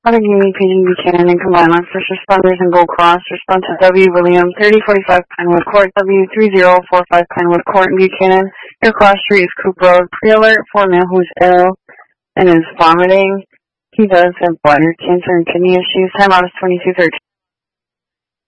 Allegheny, Page and Buchanan, and combined line first responders in Gold Cross. Response to W. William, 3045 Pinewood Court, W3045 Pinewood Court in Buchanan. Your cross street is Coop Road. Pre-alert for a man who is ill and is vomiting. He does have bladder cancer and kidney issues. Time out is 22:13.